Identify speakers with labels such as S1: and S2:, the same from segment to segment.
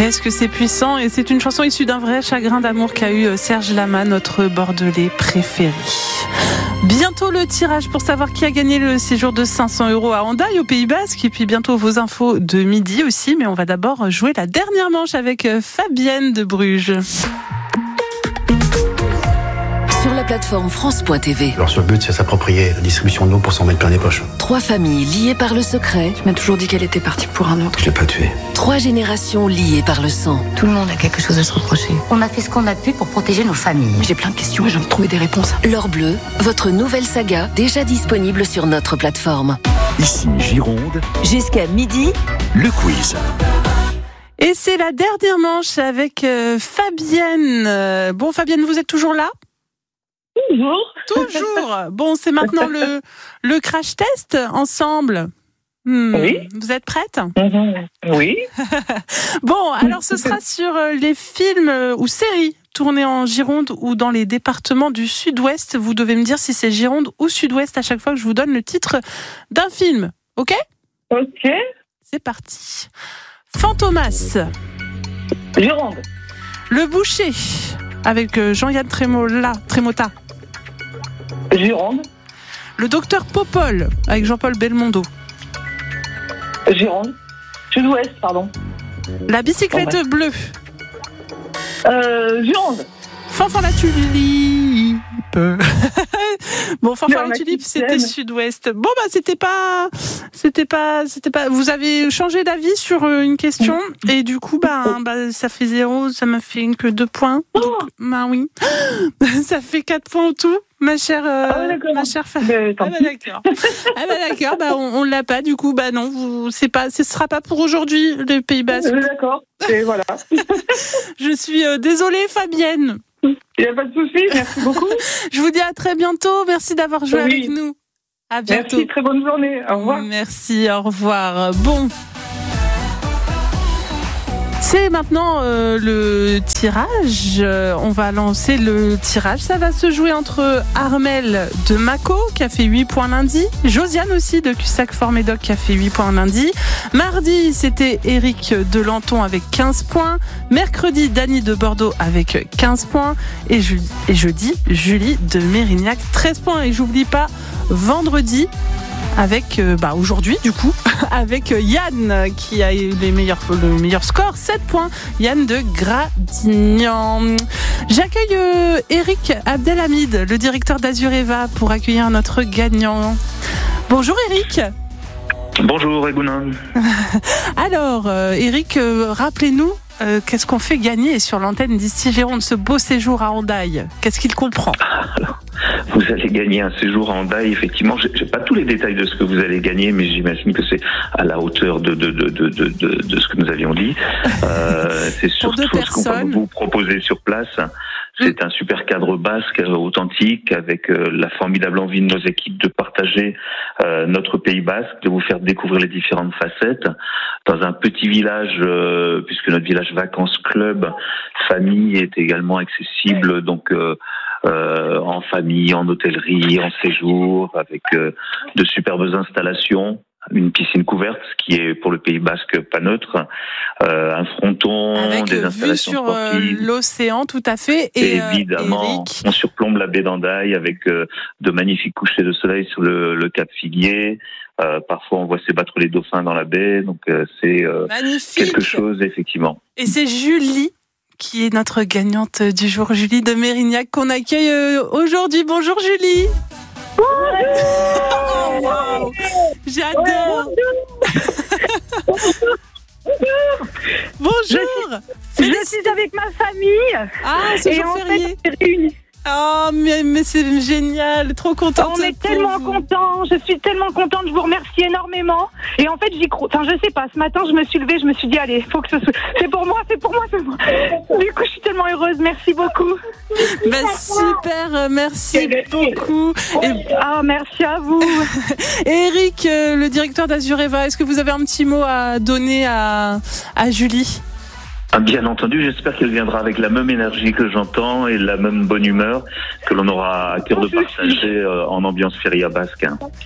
S1: Est-ce que c'est puissant? Et c'est une chanson issue d'un vrai chagrin d'amour qu'a eu Serge Lama, notre Bordelais préféré. Bientôt le tirage pour savoir qui a gagné le séjour de 500 € à Hendaye au Pays Basque. Et puis bientôt vos infos de midi aussi. Mais on va d'abord jouer la dernière manche avec Fabienne de Bruges.
S2: Sur la plateforme France.tv.
S3: Alors sur le but, c'est s'approprier la distribution de l'eau pour s'en mettre plein les poches.
S2: 3 familles liées par le secret.
S4: Tu m'as toujours dit qu'elle était partie pour un autre.
S3: Je l'ai pas tué.
S2: 3 générations liées par le sang.
S4: Tout le monde a quelque chose à se reprocher.
S5: On a fait ce qu'on a pu pour protéger nos familles.
S4: J'ai plein de questions et j'ai envie de trouver des réponses.
S2: L'Or Bleu, votre nouvelle saga, déjà disponible sur notre plateforme.
S6: Ici Gironde,
S2: Jusqu'à midi,
S6: le quiz.
S1: Et c'est la dernière manche avec Fabienne. Bon, Fabienne, vous êtes toujours là ? Toujours. Bon, c'est maintenant le crash test ensemble.
S7: Oui.
S1: Vous êtes prête ?
S7: Oui.
S1: Bon, alors ce sera sur les films ou séries tournés en Gironde ou dans les départements du Sud-Ouest. Vous devez me dire si c'est Gironde ou Sud-Ouest à chaque fois que je vous donne le titre d'un film. Ok ?
S7: Ok.
S1: C'est parti. Fantomas.
S7: Gironde.
S1: Le Boucher avec Jean-Yann Trémota.
S7: Gironde.
S1: Le Docteur Popol avec Jean-Paul Belmondo.
S7: Gironde. Sud-Ouest, pardon.
S1: La bicyclette bleue.
S7: Gironde.
S1: Fanfan la tulipe. Bon, Fanfan la tulipe, c'était Sud-Ouest. Bon, bah, c'était pas. Vous avez changé d'avis sur une question et du coup, ça fait 0. Ça m'a fait que 2 points. Donc, oui. Ça fait 4 points au tout. Ma chère femme. D'accord. D'accord. On l'a pas. Du coup, non. Ce sera pas pour aujourd'hui le Pays Basque.
S7: D'accord. Et voilà.
S1: Je suis désolée, Fabienne.
S7: Il n'y a pas de souci. Merci beaucoup.
S1: Je vous dis à très bientôt. Merci d'avoir joué avec nous. À bientôt.
S7: Merci. Très bonne journée. Au revoir.
S1: Merci. Au revoir. Bon. C'est maintenant le tirage. On va lancer le tirage. Ça va se jouer entre Armel de Mâcon qui a fait 8 points lundi, Josiane aussi de Cussac-Fort-Médoc qui a fait 8 points lundi. Mardi, c'était Eric de Lanton avec 15 points. Mercredi, Dany de Bordeaux avec 15 points. Et jeudi, Julie de Mérignac, 13 points. Et j'oublie pas, vendredi, avec aujourd'hui du coup avec Yann qui a eu le meilleur score, 7 points, Yann de Gradignan. J'accueille Eric Abdelhamid, le directeur d'Azureva, pour accueillir notre gagnant. Bonjour Eric.
S8: Bonjour Egounin.
S1: Alors Eric, rappelez-nous qu'est-ce qu'on fait gagner sur l'antenne d'ici Gironde, ce beau séjour à Hendaye. Qu'est-ce qu'il comprend?
S8: Alors, vous allez gagner un séjour à Hendaye, effectivement. J'ai pas tous les détails de ce que vous allez gagner, mais j'imagine que c'est à la hauteur de ce que nous avions dit. C'est surtout ce qu'on va vous proposer sur place. C'est un super cadre basque authentique avec la formidable envie de nos équipes de partager notre Pays basque, de vous faire découvrir les différentes facettes dans un petit village, puisque notre village vacances club famille est également accessible, donc en famille, en hôtellerie, en séjour, avec de superbes installations. Une piscine couverte, ce qui est pour le Pays basque pas neutre, un fronton,
S1: avec
S8: des installations
S1: sur
S8: sportives.
S1: L'océan, tout à fait.
S8: Et évidemment,
S1: Eric,
S8: on surplombe la baie d'Hendaye avec de magnifiques couchers de soleil sur le cap Figuier. Parfois, on voit s'ébattre les dauphins dans la baie, donc c'est quelque chose, effectivement.
S1: Et c'est Julie qui est notre gagnante du jour, Julie de Mérignac, qu'on accueille aujourd'hui. Bonjour Julie. Oh, wow. J'adore. Bonjour.
S7: Je suis avec ma famille.
S1: Ah, c'est jour férié. Oh, mais c'est génial, trop contente.
S7: On est tellement contents, je suis tellement contente, je vous remercie énormément. Et en fait, j'y crois, je sais pas, ce matin, je me suis levée, je me suis dit, allez, faut que ce soit, c'est pour moi. Du coup, je suis tellement heureuse, merci beaucoup.
S1: Super, merci beaucoup.
S7: Merci à vous.
S1: Eric, le directeur d'Azureva, est-ce que vous avez un petit mot à donner à Julie ?
S8: Bien entendu, j'espère qu'elle viendra avec la même énergie que j'entends et la même bonne humeur que l'on aura à cœur de partager en ambiance feria basque.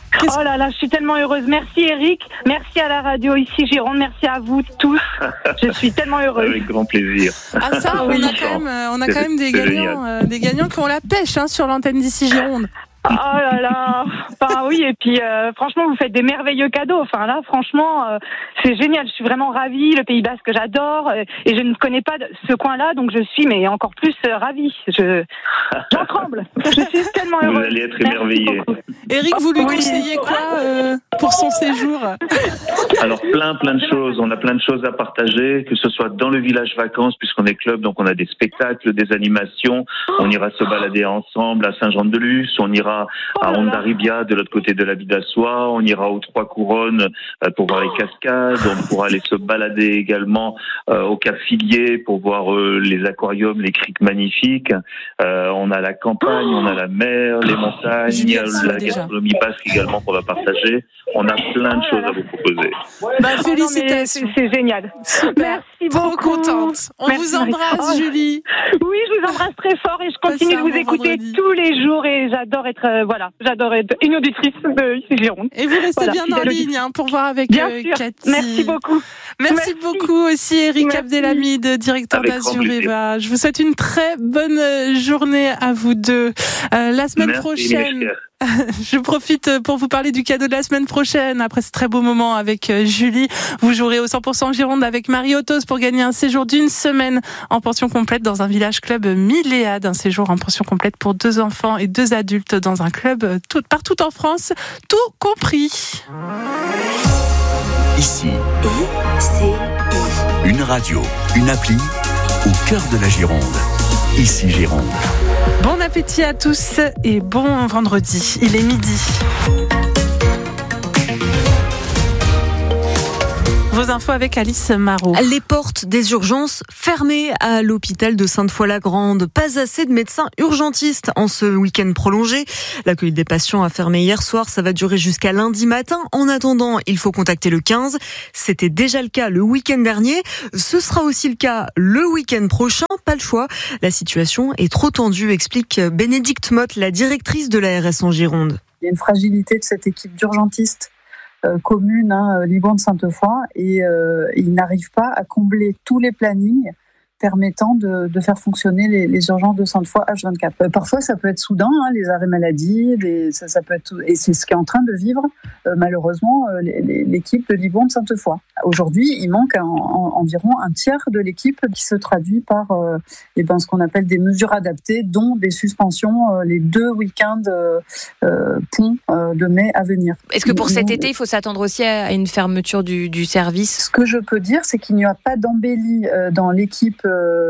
S7: Oh là là, je suis tellement heureuse. Merci Eric, merci à la radio ici Gironde, merci à vous tous. Je suis tellement heureuse.
S8: Avec grand plaisir.
S1: Ah ça, on a quand même des gagnants qui ont la pêche sur l'antenne d'ici Gironde.
S7: Oh là là, enfin oui, et puis franchement vous faites des merveilleux cadeaux, enfin là franchement c'est génial, je suis vraiment ravie, le Pays Basque j'adore, et je ne connais pas ce coin-là, donc je suis mais encore plus ravie, j'en tremble, je suis tellement heureuse.
S8: Vous allez être émerveillés.
S1: Eric, vous lui conseillez quoi pour son séjour?
S8: Alors plein de choses, on a plein de choses à partager, que ce soit dans le village vacances, puisqu'on est club, donc on a des spectacles, des animations, on ira se balader ensemble à Saint-Jean-de-Luz, on ira à Hondarribia, de l'autre côté de la Bidassoa, on ira aux Trois Couronnes pour voir les cascades, on pourra aller se balader également au Cap Filier pour voir les aquariums, les criques magnifiques, on a la campagne, on a la mer, les montagnes, la gastronomie basque également qu'on va partager, on a plein de choses à vous proposer.
S1: Félicitations.
S7: C'est génial.
S1: Super.
S7: Merci beaucoup.
S1: Trop contente. On vous embrasse, Julie.
S7: Oui, je vous embrasse très fort et je continue de vous écouter tous les jours et j'adore être une auditrice de ici Gironde.
S1: Et vous restez bien en ligne pour voir avec Cathy.
S7: Merci beaucoup.
S1: Merci beaucoup aussi Eric Abdelhamid, directeur d'Azur Eva. Je vous souhaite une très bonne journée à vous deux. La semaine prochaine, je profite pour vous parler du cadeau de la semaine prochaine. Après ce très beau moment avec Julie, vous jouerez au 100% Gironde avec Marie Autos pour gagner un séjour d'une semaine en pension complète dans un village club Milléade. Un séjour en pension complète pour 2 enfants et 2 adultes dans un club partout en France, tout compris.
S6: Ici, une radio, une appli au cœur de la Gironde. Ici Gironde.
S1: Bon appétit à tous et bon vendredi. Il est midi. Vos infos avec Alice Marot.
S9: Les portes des urgences fermées à l'hôpital de Sainte-Foy-la-Grande. Pas assez de médecins urgentistes en ce week-end prolongé. L'accueil des patients a fermé hier soir. Ça va durer jusqu'à lundi matin. En attendant, il faut contacter le 15. C'était déjà le cas le week-end dernier. Ce sera aussi le cas le week-end prochain. Pas le choix. La situation est trop tendue, explique Bénédicte Motte, la directrice de l'ARS en Gironde.
S10: Il y a une fragilité de cette équipe d'urgentistes commune, Libourne-Sainte-Foy, et ils n'arrivent pas à combler tous les plannings permettant de faire fonctionner les urgences de Sainte-Foy H24. Parfois, ça peut être soudain, les arrêts maladie, ça peut être, et c'est ce qu'est en train de vivre malheureusement l'équipe de Libourne Sainte-Foy. Aujourd'hui, il manque environ un tiers de l'équipe qui se traduit par ce qu'on appelle des mesures adaptées, dont des suspensions les 2 week-ends ponts de mai à venir.
S11: Est-ce que pour cet été, il faut s'attendre aussi à une fermeture du service ?
S10: Ce que je peux dire, c'est qu'il n'y a pas d'embellie dans l'équipe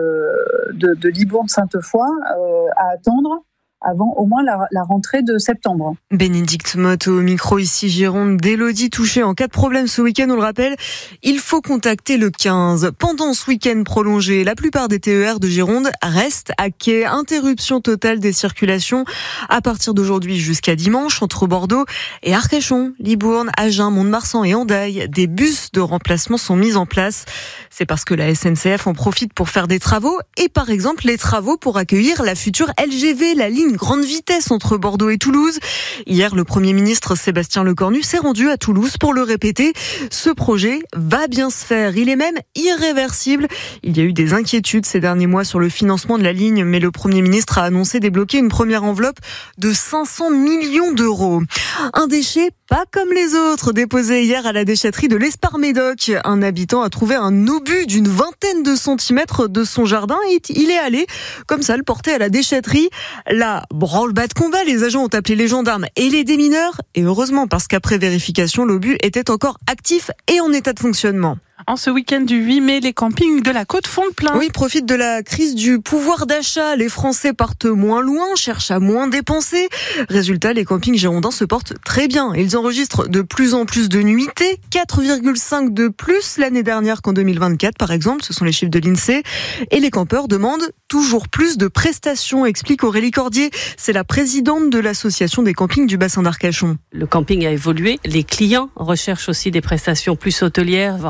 S10: de Libourne Sainte-Foy à attendre avant au moins la rentrée de septembre.
S9: Bénédicte Motte au micro ici Gironde d'Élodie Touché. En cas de problème ce week-end, on le rappelle, il faut contacter le 15. Pendant ce week-end prolongé, la plupart des TER de Gironde restent à quai. Interruption totale des circulations à partir d'aujourd'hui jusqu'à dimanche entre Bordeaux et Arcachon, Libourne, Agen, Mont-de-Marsan et Hendaye. Des bus de remplacement sont mis en place. C'est parce que la SNCF en profite pour faire des travaux et par exemple les travaux pour accueillir la future LGV, la ligne grande vitesse entre Bordeaux et Toulouse. Hier, le Premier ministre Sébastien Lecornu s'est rendu à Toulouse pour le répéter. Ce projet va bien se faire. Il est même irréversible. Il y a eu des inquiétudes ces derniers mois sur le financement de la ligne, mais le Premier ministre a annoncé débloquer une première enveloppe de 500 millions d'euros. Un déchet pas comme les autres, déposé hier à la déchetterie de l'Espar-Médoc. Un habitant a trouvé un obus d'une 20aine de centimètres de son jardin et il est allé, comme ça, le porter à la déchetterie. Là, branle-bas de combat, les agents ont appelé les gendarmes et les démineurs. Et heureusement, parce qu'après vérification, l'obus était encore actif et en état de fonctionnement.
S1: En ce week-end du 8 mai, les campings de la Côte font le plein.
S9: Oui, profitent de la crise du pouvoir d'achat. Les Français partent moins loin, cherchent à moins dépenser. Résultat, les campings girondins se portent très bien. Ils enregistrent de plus en plus de nuitées, 4,5 de plus l'année dernière qu'en 2024, par exemple. Ce sont les chiffres de l'INSEE. Et les campeurs demandent toujours plus de prestations, explique Aurélie Cordier. C'est la présidente de l'association des campings du bassin d'Arcachon.
S12: Le camping a évolué. Les clients recherchent aussi des prestations plus hôtelières, voire un logement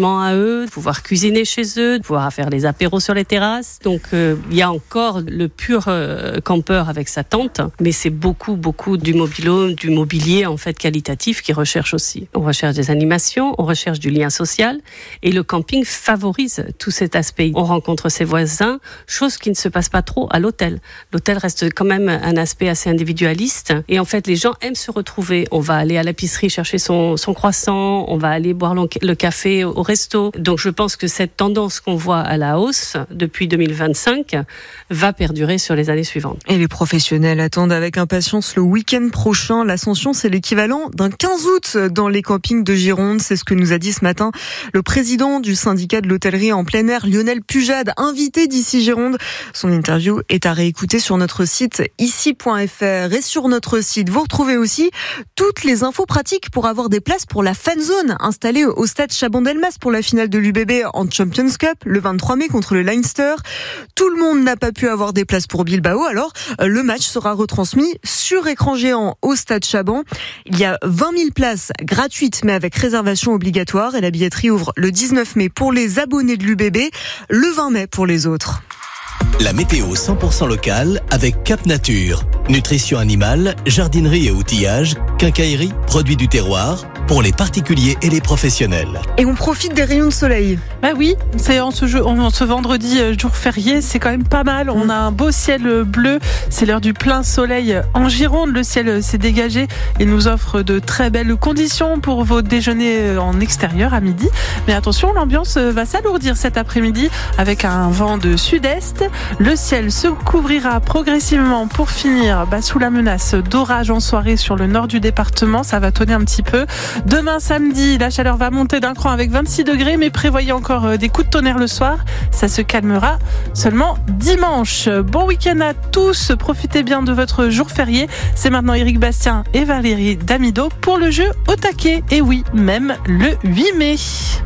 S12: logement à eux, de pouvoir cuisiner chez eux, de pouvoir faire les apéros sur les terrasses. Donc il y a encore le pur campeur avec sa tente, mais c'est beaucoup du mobilier en fait qualitatif qu'ils recherchent aussi. On recherche des animations, on recherche du lien social, et le camping favorise tout cet aspect. On rencontre ses voisins, chose qui ne se passe pas trop à l'hôtel. L'hôtel reste quand même un aspect assez individualiste, et en fait les gens aiment se retrouver. On va aller à l'épicerie chercher son croissant, on va aller boire le café au resto. Donc je pense que cette tendance qu'on voit à la hausse depuis 2025 va perdurer sur les années suivantes.
S9: Et les professionnels attendent avec impatience le week-end prochain. L'Ascension, c'est l'équivalent d'un 15 août dans les campings de Gironde. C'est ce que nous a dit ce matin le président du syndicat de l'hôtellerie en plein air, Lionel Pujade, invité d'Ici Gironde. Son interview est à réécouter sur notre site ici.fr. Et sur notre site, vous retrouvez aussi toutes les infos pratiques pour avoir des places pour la fan zone installée au stade Chabandelmas pour la finale de l'UBB en Champions Cup le 23 mai contre le Leinster. Tout le monde n'a pas pu avoir des places pour Bilbao, alors le match sera retransmis sur écran géant au stade Chaban. Il y a 20 000 places gratuites mais avec réservation obligatoire, et la billetterie ouvre le 19 mai pour les abonnés de l'UBB, le 20 mai pour les autres.
S13: La météo 100% locale avec Cap Nature. Nutrition animale, jardinerie et outillage, quincaillerie, produits du terroir, pour les particuliers et les professionnels.
S9: Et on profite des rayons de soleil.
S1: Bah oui, c'est en ce vendredi jour férié, c'est quand même pas mal. On a un beau ciel bleu, c'est l'heure du plein soleil en Gironde. Le ciel s'est dégagé et nous offre de très belles conditions pour vos déjeuners en extérieur à midi. Mais attention, l'ambiance va s'alourdir cet après-midi avec un vent de sud-est. Le ciel se couvrira progressivement pour finir sous la menace d'orage en soirée sur le nord du département. Ça va tonner un petit peu. Demain samedi, la chaleur va monter d'un cran avec 26 degrés, mais prévoyez encore des coups de tonnerre le soir. Ça se calmera seulement dimanche. Bon week-end à tous. Profitez bien de votre jour férié. C'est maintenant Éric Bastien et Valérie Damido pour le jeu au taquet. Et oui, même le 8 mai.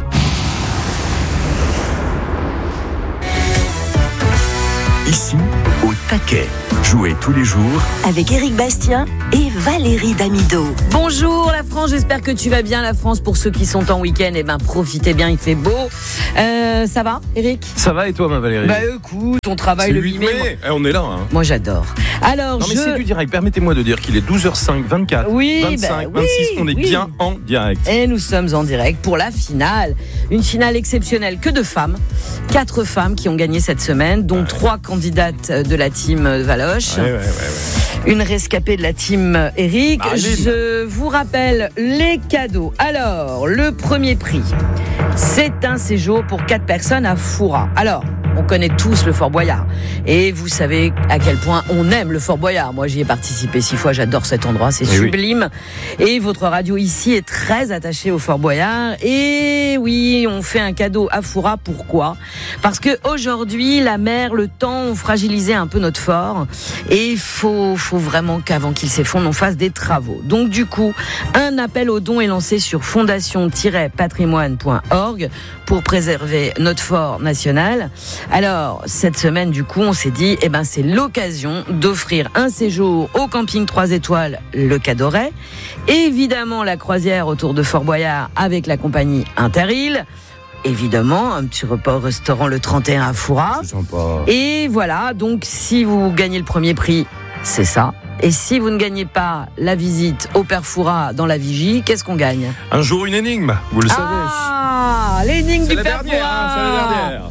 S6: Ici, au taquet. Jouez tous les jours
S14: avec Éric Bastien et Valérie Damido.
S15: Bonjour la France, j'espère que tu vas bien la France. Pour ceux qui sont en week-end, profitez bien, il fait beau. Ça va Éric ?
S16: Ça va et toi ma Valérie ?
S15: Écoute, on travaille le 8 mai.
S16: On est là. Hein.
S15: Moi j'adore. Alors
S16: non mais c'est du direct, permettez-moi de dire qu'il est 12h05, 24, 25, 26, on est bien en direct.
S15: Et nous sommes en direct pour la finale. Une finale exceptionnelle, que de femmes. 4 femmes qui ont gagné cette semaine, dont 3 candidates de la team Valoche.
S16: Ouais.
S15: Une rescapée de la team Eric. Je vous rappelle les cadeaux. Alors, le premier prix, c'est un séjour pour 4 personnes à Foura. Alors, on connaît tous le Fort Boyard. Et vous savez à quel point on aime le Fort Boyard. Moi, j'y ai participé 6 fois. J'adore cet endroit. C'est sublime. Oui. Et votre radio ici est très attachée au Fort Boyard. Et oui, on fait un cadeau à Foura. Pourquoi ? Parce que aujourd'hui, la mer, le temps ont fragilisé un peu notre fort. Et il faut vraiment qu'avant qu'il s'effondre, on fasse des travaux. Donc, du coup, un appel aux dons est lancé sur fondation-patrimoine.org pour préserver notre fort national. Alors, cette semaine, du coup, on s'est dit, c'est l'occasion d'offrir un séjour au camping 3 étoiles, le Cadoret. Évidemment, la croisière autour de Fort Boyard avec la compagnie Interil. Évidemment, un petit repas au restaurant le 31 à Foura.
S16: C'est sympa.
S15: Et voilà, donc si vous gagnez le premier prix, c'est ça. Et si vous ne gagnez pas la visite au Père Foura dans la Vigie, qu'est-ce qu'on gagne ?
S16: Un jour une énigme, vous le savez.
S15: Ah, l'énigme du Père Foura.
S16: C'est la dernière.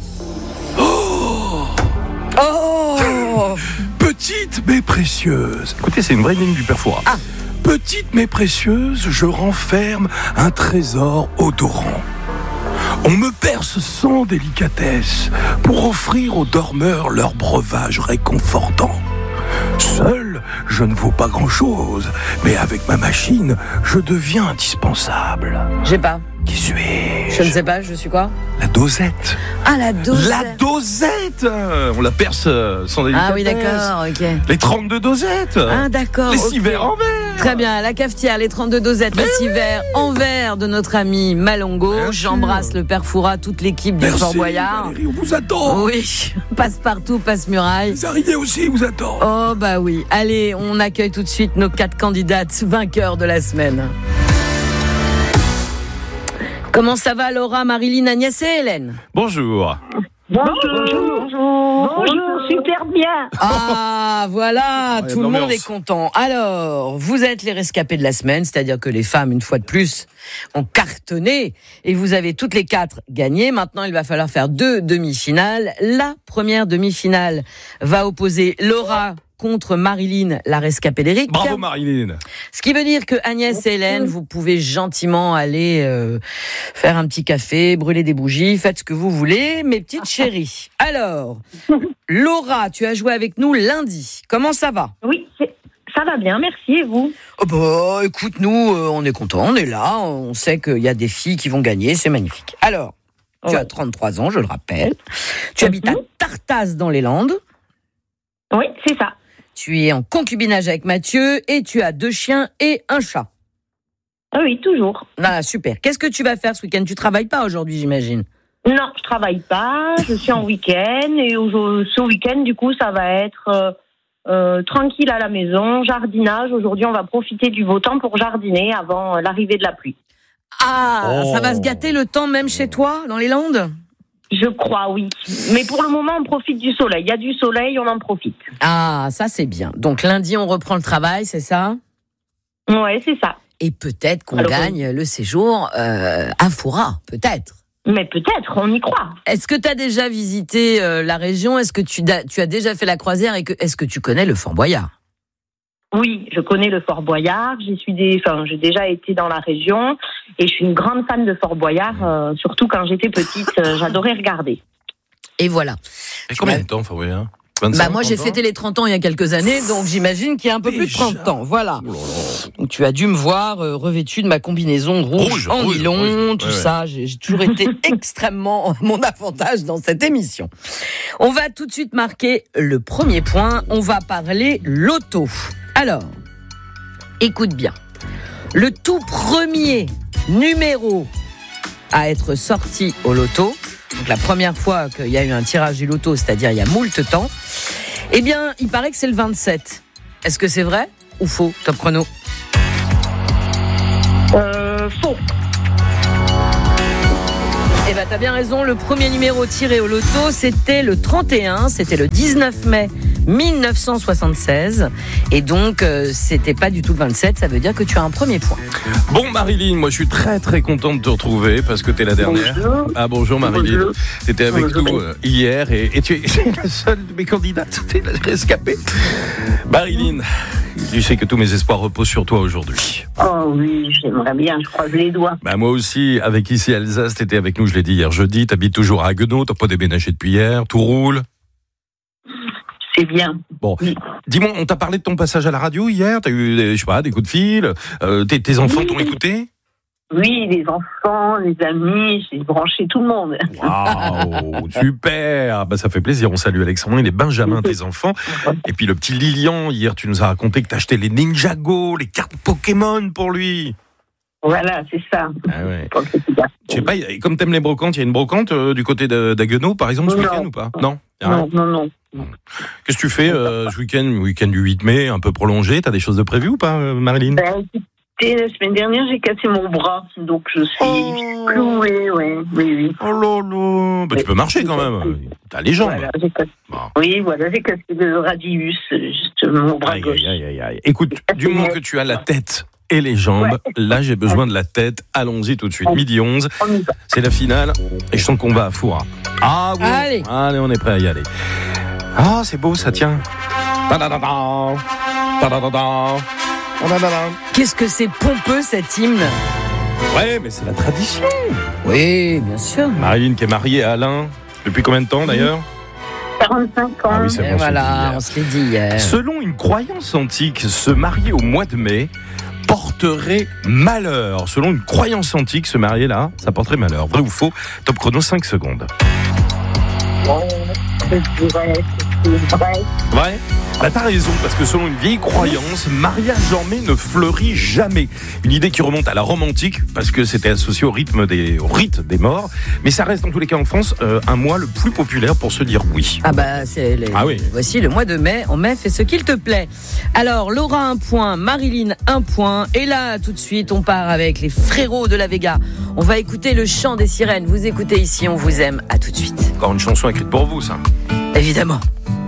S15: Oh
S17: Petite mais précieuse.
S16: Écoutez, c'est une vraie énigme du Père Foura.
S17: Ah. Petite mais précieuse, je renferme un trésor odorant. On me perce sans délicatesse pour offrir aux dormeurs leur breuvage réconfortant. Seul, je ne vaux pas grand-chose, mais avec ma machine, je deviens indispensable.
S15: J'ai pas.
S17: Qui suis-je ?
S15: Je ne sais pas, je suis quoi ?
S17: La dosette.
S15: Ah, la dosette.
S17: La dosette. On la perce sans délicatesse.
S15: Ah oui, d'accord, ok.
S17: Les 32 dosettes.
S15: Ah, d'accord.
S17: Les 6 verres en verre.
S15: Très bien, la cafetière, les 32 dosettes, les 6 verres en verre de notre ami Malongo. J'embrasse le Père Foura, toute l'équipe du Fort Boyard.
S17: Valérie, on vous attend.
S15: Oui, passe-partout, passe-muraille.
S17: Les araignées aussi vous attendent.
S15: Oh bah oui. Allez, on accueille tout de suite nos 4 candidates vainqueurs de la semaine. Comment ça va Laura, Marilyn, Agnès et Hélène?
S16: Bonjour.
S18: Bonjour, super bien.
S15: Ah, voilà, tout le monde est content. Alors, vous êtes les rescapés de la semaine, c'est-à-dire que les femmes, une fois de plus, ont cartonné et vous avez toutes les 4 gagné. Maintenant, il va falloir faire 2 demi-finales. La première demi-finale va opposer Laura contre Marilyn, la rescapée d'Éric.
S16: Bravo Marilyn.
S15: Ce qui veut dire que Agnès et Hélène, vous pouvez gentiment aller faire un petit café, brûler des bougies, faites ce que vous voulez, mes petites chéries. Alors, Laura, tu as joué avec nous lundi. Comment ça va?
S18: Oui, ça va bien, merci. Et vous?
S15: Écoute, nous, on est contents, on est là, on sait qu'il y a des filles qui vont gagner, c'est magnifique. Alors, tu as 33 ans, je le rappelle. Tu habites à Tartas dans les Landes.
S18: Oui, c'est ça.
S15: Tu es en concubinage avec Mathieu et tu as 2 chiens et un chat.
S18: Ah oui, toujours.
S15: Ah, super. Qu'est-ce que tu vas faire ce week-end? Tu travailles pas aujourd'hui, j'imagine?
S18: Non, je travaille pas. Je suis en week-end et ce week-end, du coup, ça va être tranquille à la maison, jardinage. Aujourd'hui, on va profiter du beau temps pour jardiner avant l'arrivée de la pluie.
S15: Ah, ça va se gâter le temps même chez toi, dans les Landes?
S18: Je crois, oui. Mais pour le moment, on profite du soleil. Il y a du soleil, on en profite.
S15: Ah, ça c'est bien. Donc lundi, on reprend le travail, c'est ça?
S18: Ouais, c'est ça.
S15: Et peut-être qu'on gagne le séjour à Foura, peut-être.
S18: Mais peut-être, on y croit.
S15: Est-ce que tu as déjà visité la région? Est-ce que tu as déjà fait la croisière? Et est-ce que tu connais le Fort Boyard?
S18: Oui, je connais le Fort Boyard. J'ai déjà été dans la région et je suis une grande fan de Fort Boyard. Surtout quand j'étais petite, j'adorais regarder.
S15: Et voilà.
S16: Et combien de temps, Fort Boyard?
S15: Moi, j'ai fêté les 30 ans il y a quelques années, donc j'imagine qu'il y a un peu plus de 30 ans. Voilà. Donc tu as dû me voir revêtue de ma combinaison rouge en nylon, tout ça. J'ai toujours été extrêmement mon avantage dans cette émission. On va tout de suite marquer le premier point. On va parler loto. Alors, écoute bien. Le tout premier numéro à être sorti au loto, donc la première fois qu'il y a eu un tirage du loto, c'est-à-dire il y a moult temps, eh bien, il paraît que c'est le 27. Est-ce que c'est vrai ou faux, Top Chrono?
S18: Faux.
S15: Eh ben, t'as bien raison, le premier numéro tiré au loto, c'était le 31, c'était le 19 mai 1976. Et donc, c'était pas du tout le 27, ça veut dire que tu as un premier point.
S16: Bon, Marilyn, moi je suis très très content de te retrouver parce que t'es la dernière.
S18: Bonjour.
S16: Ah, bonjour Marilyn.
S18: Bonjour.
S16: T'étais avec nous hier et tu es la seule de mes candidates, t'es la rescapée. Marilyn, tu sais que tous mes espoirs reposent sur toi aujourd'hui.
S18: Oh oui, j'aimerais bien, je croise les doigts.
S16: Moi aussi, avec ici Alsace, t'étais avec nous, je l'ai dit hier jeudi, t'habites toujours à Haguenau, t'as pas déménagé depuis hier, tout roule.
S18: C'est bien.
S16: Bon, dis-moi, on t'a parlé de ton passage à la radio hier, t'as eu, des coups de fil, tes enfants t'ont écouté?
S18: Oui, les enfants, les amis, j'ai branché tout le monde.
S16: Waouh, super. Ça fait plaisir. On salue Alexandre et les Benjamins, tes enfants. Et puis le petit Lilian, hier, tu nous as raconté que t'as acheté les Ninjago, les cartes Pokémon pour lui.
S18: Voilà, c'est ça.
S16: Ah ouais. Je sais pas, comme t'aimes les brocantes, il y a une brocante du côté d'Haguenau, par exemple, ce week-end ou pas? Non.
S18: Non.
S16: Qu'est-ce que tu fais ce week-end du 8 mai, un peu prolongé? T'as des choses de prévues ou pas, Marilyn?
S18: La semaine dernière, j'ai cassé mon bras, donc je suis clouée, oui.
S16: Oh là là. Tu peux marcher quand même. T'as les jambes.
S18: Voilà, j'ai cassé le radius, juste mon bras gauche.
S16: Aïe. Écoute, du moment que tu as la tête et les jambes, là j'ai besoin de la tête. Allons-y tout de suite. 12h11, c'est la finale et je sens qu'on va à Foura. Ah oui. Allez, on est prêt à y aller. Ah, c'est beau ça, tiens.
S15: Qu'est-ce que c'est pompeux cet hymne?
S16: Ouais, mais c'est la tradition.
S15: Oui, bien sûr.
S16: Marilyn qui est mariée à Alain. Depuis combien de temps d'ailleurs?
S18: 45 ans.
S16: Ah oui, c'est bon,
S15: voilà, on se l'est dit hier.
S16: Selon une croyance antique, se marier au mois de mai porterait malheur. Selon une croyance antique, se marier là, ça porterait malheur. Vrai ou faux? Top chrono, 5 secondes.
S18: Je dirais
S16: Ouais. Bah t'as raison, parce que selon une vieille croyance, mariage en mai ne fleurit jamais. Une idée qui remonte à la Rome antique, parce que c'était associé au rite des morts. Mais ça reste en tous les cas en France un mois le plus populaire pour se dire oui.
S15: Ah bah oui. Voici le mois de mai. En mai, fais ce qu'il te plaît. Alors Laura 1 point, Marilyn 1 point. Et là, tout de suite, on part avec les frérots de la Vega. On va écouter le chant des sirènes. Vous écoutez ici, on vous aime. À tout de suite.
S16: Encore une chanson écrite pour vous, ça.
S15: Évidemment.